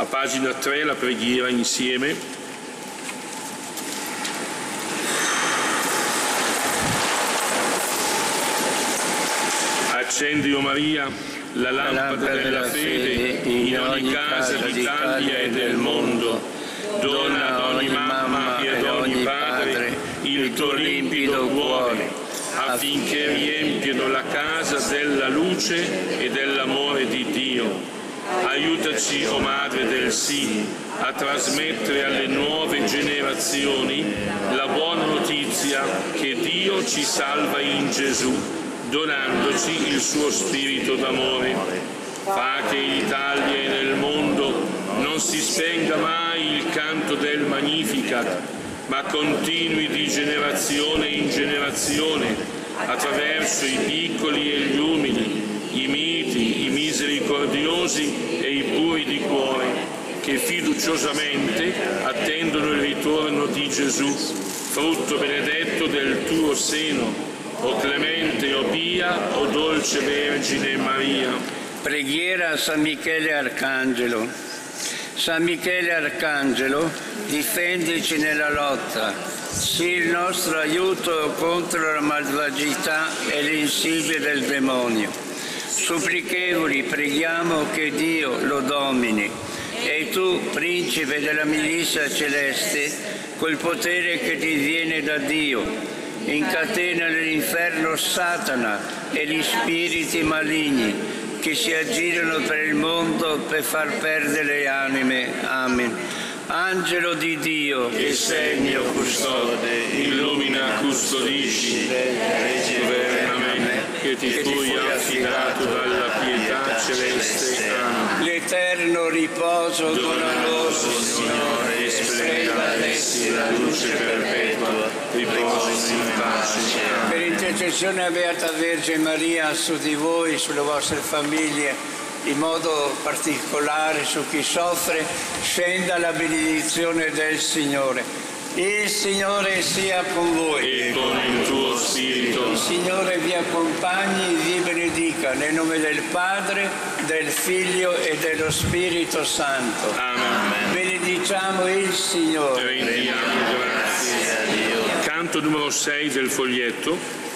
A pagina 3 la preghiera insieme. Accendi, o Maria, la lampada della fede in ogni casa d'Italia e del mondo. Dona ad ogni mamma e ad ogni padre il tuo limpido cuore, affinché riempiano la casa della luce e dell'amore di Dio. Aiutaci, o Madre del Sì, a trasmettere alle nuove generazioni la buona notizia che Dio ci salva in Gesù, donandoci il suo spirito d'amore. Fa che in Italia e nel mondo non si spenga mai il canto del Magnificat, ma continui di generazione in generazione, attraverso i piccoli e gli umili, i miti, i misericordiosi e i puri di cuore, che fiduciosamente attendono il ritorno di Gesù, frutto benedetto del tuo seno, o clemente, o pia, o dolce Vergine Maria. Preghiera a San Michele Arcangelo. San Michele Arcangelo, difendici nella lotta, sii il nostro aiuto contro la malvagità e le insidie del demonio. Supplichevoli preghiamo che Dio lo domini, e tu, principe della milizia celeste, col potere che ti viene da Dio, incatena nell'inferno Satana e gli spiriti maligni che si aggirano per il mondo per far perdere le anime. Amen. Angelo di Dio, che sei mio custode, illumina, custodisci, governa me, che ti fui affidato dalla pietà celeste. Amen. L'eterno riposo dona loro, Signore, e splenda ad essi la luce perpetua, riposo in pace. Per intercessione della Beata Vergine Maria, su di voi, sulle vostre famiglie, in modo particolare su chi soffre, scenda la benedizione del Signore. Il Signore sia con voi. E con il tuo spirito. Il Signore vi accompagni e vi benedica, nel nome del Padre, del Figlio e dello Spirito Santo. Amen. Benediciamo il Signore. Rendiamo grazie a Dio. Canto numero 6 del foglietto.